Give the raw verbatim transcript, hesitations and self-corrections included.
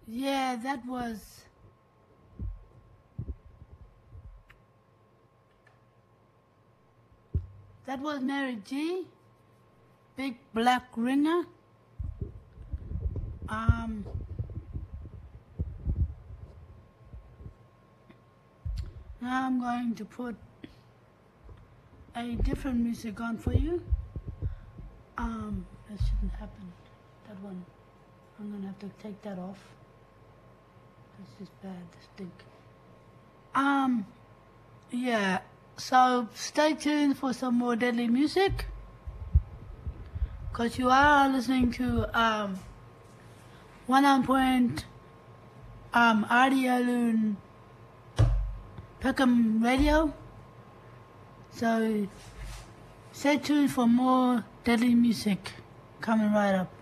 Yeah, that was... That was Mary G. Big Black Ringer. Um... Now I'm going to put a different music on for you. Um, that shouldn't happen. That one, I'm gonna have to take that off. This is bad, this stink. Um, yeah, so stay tuned for some more deadly music. Cause you are listening to, um, one on point, um, Ardialun Peckham Radio. So stay tuned for more deadly music coming right up.